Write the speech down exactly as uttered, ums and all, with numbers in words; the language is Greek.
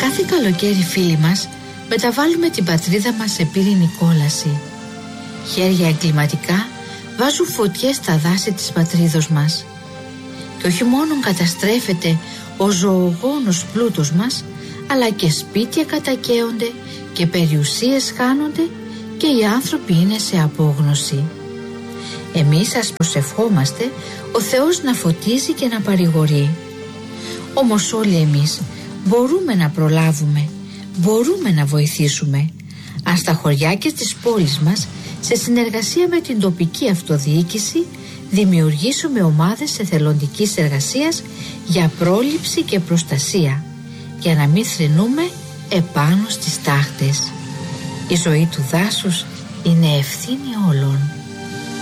Κάθε καλοκαίρι, φίλοι μας, μεταβάλλουμε την πατρίδα μας σε πύρινη κόλαση. Χέρια εγκληματικά βάζουν φωτιές στα δάση της πατρίδος μας. Και όχι μόνο καταστρέφεται ο ζωογόνος πλούτος μας, αλλά και σπίτια κατακαίονται και περιουσίες χάνονται και οι άνθρωποι είναι σε απόγνωση. Εμείς ας προσευχόμαστε ο Θεός να φωτίζει και να παρηγορεί. Όμως όλοι εμείς μπορούμε να προλάβουμε, μπορούμε να βοηθήσουμε. Αν στα χωριά και στις πόλεις μας, σε συνεργασία με την τοπική αυτοδιοίκηση, δημιουργήσουμε ομάδες εθελοντικής εργασίας για πρόληψη και προστασία, για να μην θρηνούμε επάνω στις τάχτες. Η ζωή του δάσους είναι ευθύνη όλων.